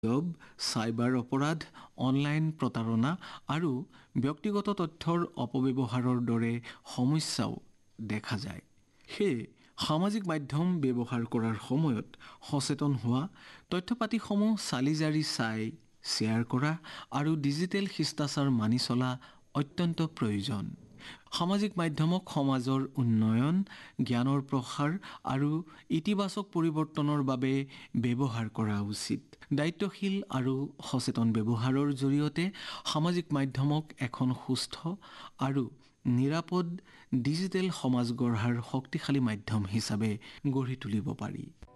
Job, cyber অপৰাধ, online প্ৰতাৰণা আৰু ব্যক্তিগত তথ্যৰ অপব্যৱহাৰৰ দৰে সমস্যাও দেখা যায়। সেয়ে সামাজিক মাধ্যম ব্যৱহাৰ কৰাৰ সময়ত সচেতন হোৱা, তথ্যপাতিসমূহ চালি জাৰি চাই শ্বেয়াৰ কৰা আৰু ডিজিটেল শিষ্টাচাৰ মানি চলা অত্যন্ত প্ৰয়োজন। সামাজিক মাধ্যমক সমাজৰ উন্নয়ন, জ্ঞানৰ প্ৰসাৰ আৰু ইতিবাচক পৰিৱৰ্তনৰ বাবে ব্যৱহাৰ কৰা উচিত। দায়িত্বশীল আৰু সচেতন ব্যৱহাৰৰ জৰিয়তে সামাজিক মাধ্যমক এখন সুস্থ আৰু নিৰাপদ ডিজিটেল সমাজ গঢ়াৰ শক্তিশালী মাধ্যম হিচাপে গঢ়ি তুলিব পাৰি।